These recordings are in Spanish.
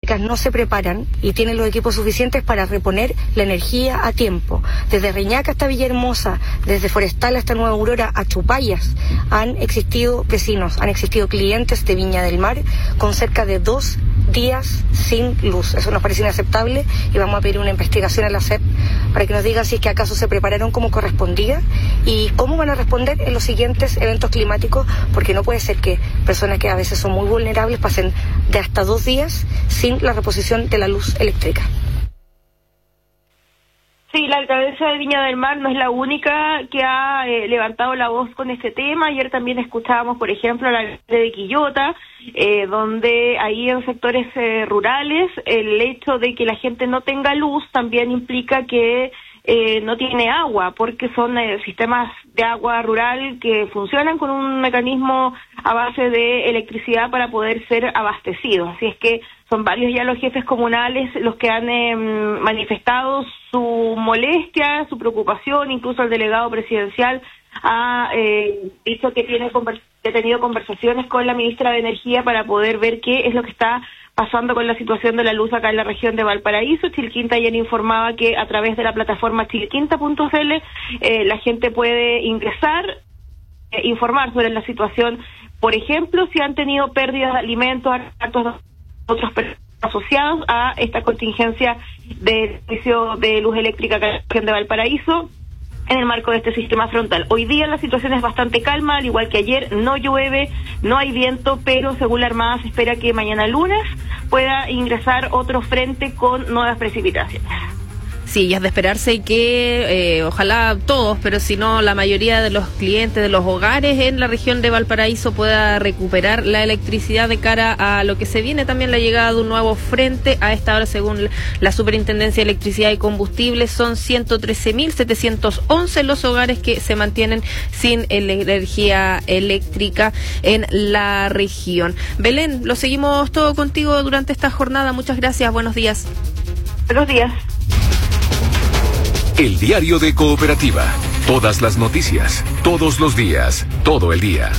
eléctricas no se preparan y tienen los equipos suficientes para reponer la energía a tiempo. Desde Reñaca hasta Villahermosa, desde Forestal hasta Nueva Aurora, a Chupayas, han existido vecinos, han existido clientes de Viña del Mar con cerca de 2 días sin luz. Eso nos parece inaceptable y vamos a pedir una investigación a la SEP para que nos digan si es que acaso se prepararon como correspondía y cómo van a responder en los siguientes eventos climáticos, porque no puede ser que personas que a veces son muy vulnerables pasen de hasta 2 días sin la reposición de la luz eléctrica. Sí, la alcaldesa de Viña del Mar no es la única que ha levantado la voz con este tema. Ayer también escuchábamos, por ejemplo, a la alcaldesa de Quillota, donde ahí en sectores rurales el hecho de que la gente no tenga luz también implica que no tiene agua, porque son sistemas de agua rural que funcionan con un mecanismo a base de electricidad para poder ser abastecidos. Así es que son varios ya los jefes comunales los que han manifestado su molestia, su preocupación. Incluso el delegado presidencial ha dicho que ha tenido conversaciones con la ministra de Energía para poder ver qué es lo que está pasando con la situación de la luz acá en la región de Valparaíso. Chilquinta ayer informaba que a través de la plataforma chilquinta.cl la gente puede ingresar, informar sobre la situación, por ejemplo, si han tenido pérdidas de alimentos, otros asociados a esta contingencia de servicio de luz eléctrica acá en la región de Valparaíso, en el marco de este sistema frontal. Hoy día la situación es bastante calma, al igual que ayer, no llueve, no hay viento, pero según la Armada se espera que mañana lunes pueda ingresar otro frente con nuevas precipitaciones. Sí, y es de esperarse que ojalá todos, pero si no la mayoría de los clientes de los hogares en la región de Valparaíso pueda recuperar la electricidad de cara a lo que se viene también la llegada de un nuevo frente. A esta hora, según la Superintendencia de Electricidad y Combustibles, son 113.711 los hogares que se mantienen sin energía eléctrica en la región. Belén, lo seguimos todo contigo durante esta jornada. Muchas gracias, buenos días. Buenos días. El diario de Cooperativa. Todas las noticias, todos los días, todo el día.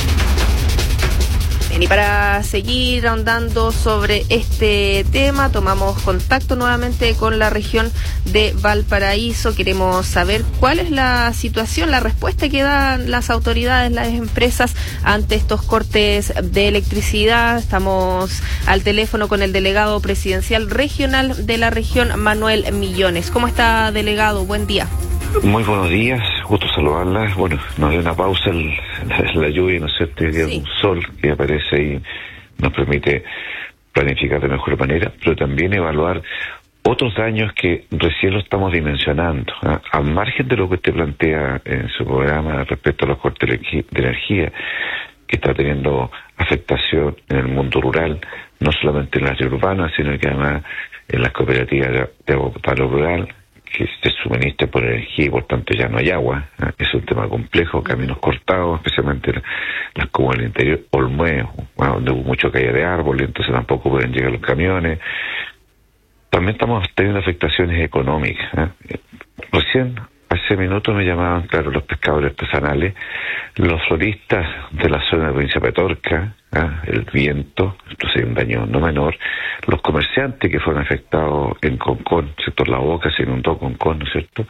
Bien, y para seguir ahondando sobre este tema, tomamos contacto nuevamente con la región de Valparaíso. Queremos saber cuál es la situación, la respuesta que dan las autoridades, las empresas ante estos cortes de electricidad. Estamos al teléfono con el delegado presidencial regional de la región, Manuel Millones. ¿Cómo está, delegado? Buen día. Muy buenos días, gusto saludarlas. Bueno, nos dio una pausa la lluvia, ¿no es cierto? Sí. Un sol que aparece y nos permite planificar de mejor manera, pero también evaluar otros daños que recién lo estamos dimensionando. Al margen de lo que usted plantea en su programa respecto a los cortes de energía, que está teniendo afectación en el mundo rural, no solamente en las áreas urbanas, sino que además en las cooperativas de agua potable rural, que se suministra por energía y por tanto ya no hay agua. Es un tema complejo, caminos cortados, especialmente las comunas del interior, Olmué, donde hubo mucha caída de árboles, entonces tampoco pueden llegar los camiones. También estamos teniendo afectaciones económicas. Recién, hace minutos me llamaban, claro, los pescadores artesanales, los floristas de la zona de la provincia de Petorca, el viento, entonces hay un daño no menor, los comerciantes que fueron afectados en Concón, sector La Boca, se inundó Concón, ¿no es cierto?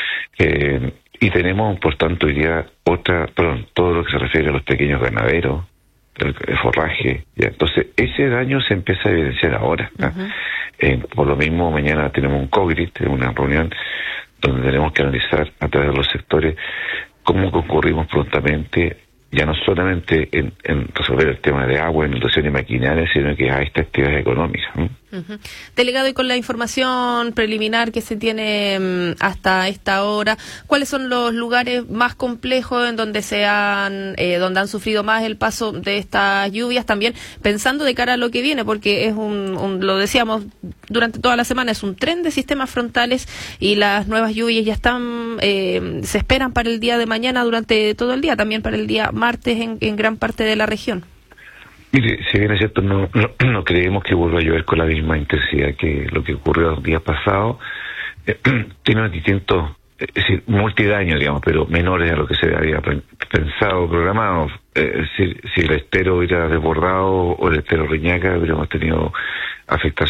Y tenemos, por tanto, hoy día todo lo que se refiere a los pequeños ganaderos, el forraje, ¿ya? Entonces ese daño se empieza a evidenciar ahora. Por lo mismo, mañana tenemos un COGRIT, una reunión donde tenemos que analizar a través de los sectores cómo concurrimos prontamente, ya no solamente en resolver el tema de agua, inundación y maquinaria, sino que a esta actividad económica. Delegado, y con la información preliminar que se tiene hasta esta hora, ¿cuáles son los lugares más complejos en donde donde han sufrido más el paso de estas lluvias? También pensando de cara a lo que viene, porque es lo decíamos durante toda la semana, es un tren de sistemas frontales y las nuevas lluvias ya están, se esperan para el día de mañana durante todo el día, también para el día martes en gran parte de la región. Mire, si bien es cierto, no creemos que vuelva a llover con la misma intensidad que lo que ocurrió los días pasados. Tiene distintos, es decir, multidaños, digamos, pero menores a lo que se había pensado, programado. Es decir, si el estero hubiera desbordado o el estero Reñaca, hubiéramos tenido afectación